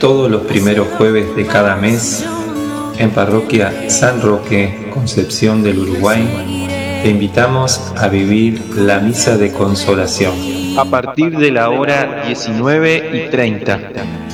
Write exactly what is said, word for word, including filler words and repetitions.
todos los primeros jueves de cada mes, en Parroquia San Roque, Concepción del Uruguay, te invitamos a vivir la Misa de Consolación. A partir de la hora diecinueve y treinta.